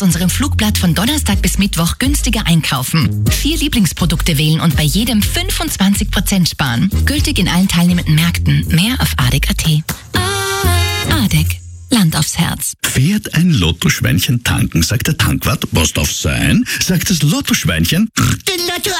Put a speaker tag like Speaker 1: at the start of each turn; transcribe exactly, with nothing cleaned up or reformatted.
Speaker 1: unserem Flugblatt von Donnerstag bis Mittwoch günstiger einkaufen. Vier Lieblingsprodukte wählen und bei jedem fünfundzwanzig Prozent sparen. Gültig in allen teilnehmenden Märkten. Mehr auf adek punkt at. Adek. Land aufs Herz.
Speaker 2: Fährt ein Lottoschweinchen tanken, sagt der Tankwart, was darf sein? Sagt das Lottoschweinchen,
Speaker 3: Den Lotto